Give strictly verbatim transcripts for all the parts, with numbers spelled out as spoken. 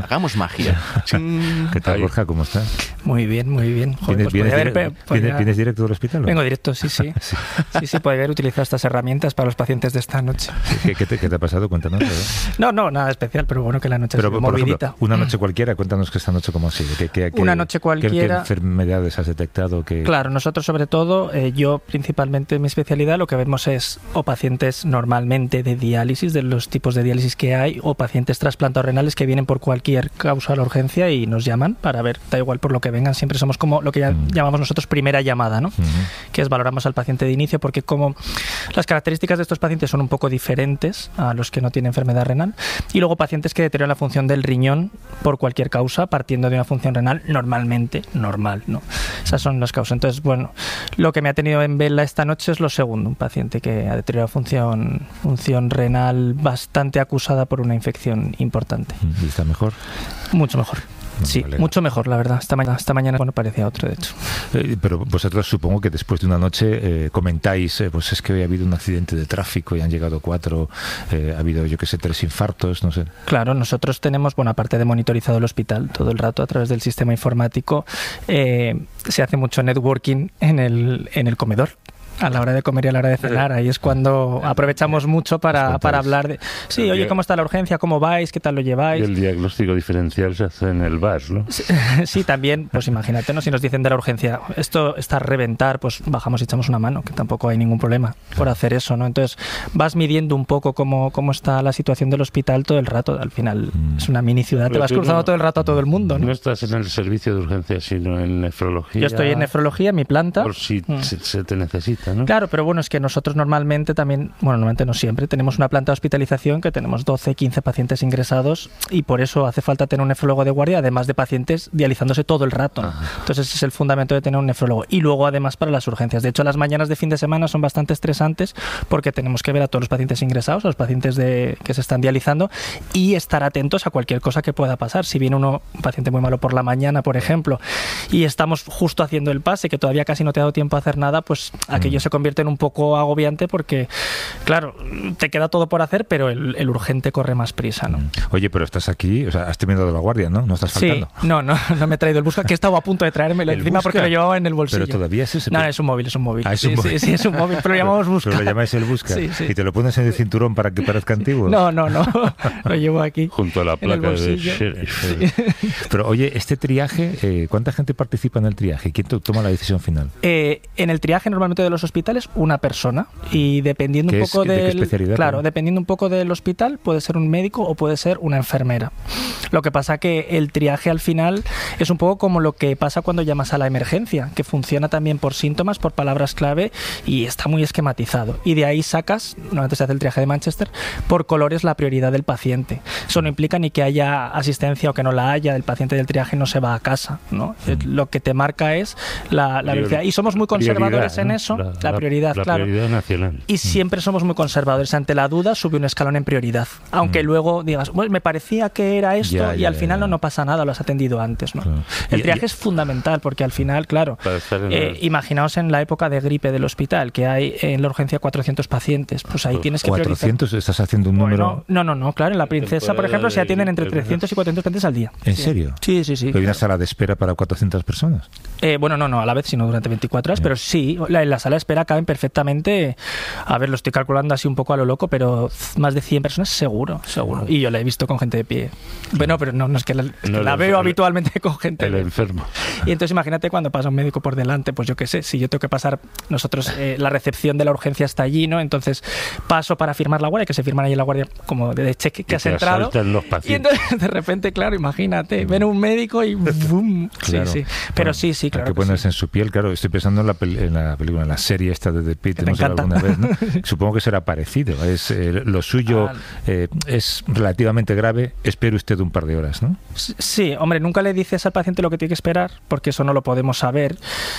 Hagamos magia. ¿Qué tal, Borja? ¿Cómo estás? Muy bien, muy bien. Joder, ¿Vienes, pues vienes, haber, dire podría... ¿vienes, ¿Vienes directo del hospital? Vengo directo, sí, sí. sí, sí, sí podría haber utilizado estas herramientas para los pacientes de esta noche. ¿Qué, qué, te, qué te ha pasado? Cuéntanos. ¿verdad? No, no, nada especial, pero bueno, que la noche ha sido movidita. Ejemplo, una noche cualquiera, cuéntanos que esta noche cómo ha sido. ¿Qué, qué, una noche cualquiera. ¿Qué, qué enfermedades has detectado? ¿Qué... Claro, nosotros sobre todo, eh, yo principalmente mi especialidad, lo que vemos es o pacientes normalmente de diálisis, de los tipos de diálisis que hay, o pacientes trasplantados renales que vienen por cualquier causa a la urgencia y nos llaman para ver, da igual por lo que vengan, siempre somos como lo que ya mm. llamamos nosotros primera llamada, ¿no? Mm-hmm. Que es valoramos al paciente de inicio, porque como las características de estos pacientes son un poco diferentes a los que no tienen enfermedad renal, y luego pacientes que deterioran la función del riñón por cualquier causa, partiendo de una función renal normalmente normal, ¿no? Esas son las causas. Entonces, bueno, lo que me ha tenido en vela esta noche es lo segundo, un paciente que ha deteriorado función, función renal bastante acusada por una infección importante. ¿Y está mejor? Mucho mejor. Sí, vale. Mucho mejor, la verdad. Esta mañana, esta mañana bueno, parecía otro, de hecho. Eh, pero vosotros supongo que después de una noche eh, comentáis, eh, pues es que hoy ha habido un accidente de tráfico y han llegado cuatro, eh, ha habido, yo qué sé, tres infartos, no sé. Claro, nosotros tenemos, bueno, aparte de monitorizado el hospital todo el rato a través del sistema informático, eh, se hace mucho networking en el, en el comedor. A la hora de comer y a la hora de cenar, ahí es cuando aprovechamos mucho para, para hablar de... Sí, oye, ¿cómo está la urgencia? ¿Cómo vais? ¿Qué tal lo lleváis? Y el diagnóstico diferencial se hace en el bar, ¿no? Sí, sí, también, pues imagínate, ¿no? Si nos dicen de la urgencia, esto está a reventar, pues bajamos y echamos una mano, que tampoco hay ningún problema por hacer eso, ¿no? Entonces vas midiendo un poco cómo, cómo está la situación del hospital todo el rato. Al final es una mini ciudad, te vas cruzando no, todo el rato a todo el mundo, ¿no? No estás en el servicio de urgencia, sino en nefrología. Yo estoy en nefrología, en mi planta. Por si mm. se, se te necesita, ¿no? Claro, pero bueno, es que nosotros normalmente también, bueno, normalmente no siempre, tenemos una planta de hospitalización que tenemos doce, quince pacientes ingresados y por eso hace falta tener un nefrólogo de guardia, además de pacientes dializándose todo el rato. Ajá. Entonces ese es el fundamento de tener un nefrólogo. Y luego además para las urgencias. De hecho, las mañanas de fin de semana son bastante estresantes porque tenemos que ver a todos los pacientes ingresados, a los pacientes de, que se están dializando y estar atentos a cualquier cosa que pueda pasar. Si viene uno, un paciente muy malo por la mañana, por ejemplo, y estamos justo haciendo el pase, que todavía casi no te ha dado tiempo a hacer nada, pues aquello mm. se convierte en un poco agobiante porque, claro, te queda todo por hacer, pero el, el urgente corre más prisa, ¿no? Oye, pero estás aquí, o sea, has terminado de la guardia, ¿no? No estás faltando. Sí, no, no, no me he traído el Busca, que he estado a punto de traérmelo encima busca? Porque lo llevaba en el bolsillo. Pero todavía es ese. No, es un móvil, es un móvil. Ah, es un sí, móvil. Sí, sí, es un móvil, pero lo llamamos Busca. Pero lo llamáis el Busca. Sí, sí. Y te lo pones en el cinturón para que parezca antiguo. No, no, no. Lo llevo aquí. Junto a la placa de Sheriff. Sí. Pero oye, este triaje, eh, ¿cuánta gente participa en el triaje? ¿Quién toma la decisión final? Eh, en el triaje normalmente de los hospitales, una persona. Y dependiendo un poco ¿De del, qué especialidad? Claro, ¿no? Dependiendo un poco del hospital, puede ser un médico o puede ser una enfermera. Lo que pasa que el triaje al final es un poco como lo que pasa cuando llamas a la emergencia, que funciona también por síntomas, por palabras clave y está muy esquematizado. Y de ahí sacas, normalmente se hace el triaje de Manchester, por colores la prioridad del paciente. Eso no implica ni que haya asistencia o que no la haya, el paciente del triaje no se va a casa, ¿no? Mm. Lo que te marca es la, la velocidad. Y somos muy conservadores en eso, la, la prioridad, la, claro. La prioridad nacional. Y siempre somos muy conservadores. Ante la duda sube un escalón en prioridad. Aunque mm. luego digas, bueno, me parecía que era esto ya, y ya, al final ya, ya. No, no pasa nada, lo has atendido antes, ¿no? Claro. El triaje y, es fundamental porque al final, claro, eh, imaginaos en la época de gripe del hospital que hay en la urgencia cuatrocientos pacientes, pues ahí pues tienes que ¿cuatrocientos? Priorizar. ¿Estás haciendo un número? Bueno, no, no, no, claro, en la Princesa, por ejemplo, se atienden entre trescientos y cuatrocientos pacientes al día. ¿En serio? Sí, sí, sí. ¿Pero hay una sala de espera para cuatrocientas personas? Eh, bueno, no, no, a la vez, sino durante veinticuatro horas, sí. Pero sí, la, en la sala de espera caben perfectamente, a ver, lo estoy calculando así un poco a lo loco, pero más de cien personas seguro, seguro. Y yo la he visto con gente de pie. Bueno, pero no, no es que la, es no, que la veo el, habitualmente con gente el de enfermo. Y entonces imagínate cuando pasa un médico por delante, pues yo qué sé, si yo tengo que pasar, nosotros, eh, la recepción de la urgencia está allí, ¿no? Entonces paso para firmar la guardia, que se firman ahí en la guardia como de cheque que has entrado. Los y entonces de repente, claro, imagínate, ven un médico y ¡bum! Claro. Sí, sí. Pero bueno, sí, sí, claro. Hay que ponerse sí. en su piel, claro. Estoy pensando en la, peli, en la película, en la serie esta de The Pitt, hemos hablado alguna vez, ¿no? Supongo que será parecido. Es, eh, lo suyo ah, eh, es relativamente grave, espere usted un par de horas, ¿no? Sí, hombre, nunca le dices al paciente lo que tiene que esperar, porque eso no lo podemos saber.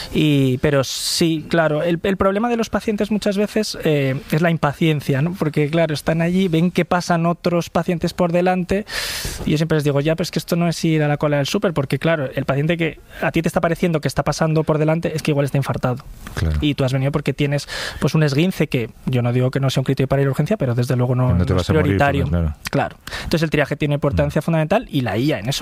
Y, pero sí, claro, el, el problema de los pacientes muchas veces eh, es la impaciencia, ¿no? Porque, claro, están allí, ven que pasan otros pacientes por delante, y yo siempre les digo, ya, pero es que esto no es ir a la cola del súper, porque, claro, el paciente que a ti te está pareciendo que está pasando por delante es que igual está infartado. Claro. Y tú has venido peritoneal porque tienes pues un esguince que yo no digo que no sea un criterio para ir a urgencia, pero desde luego no, no, te no vas es prioritario. A morir, claro. claro. Entonces el triaje tiene importancia mm. fundamental y la I A en eso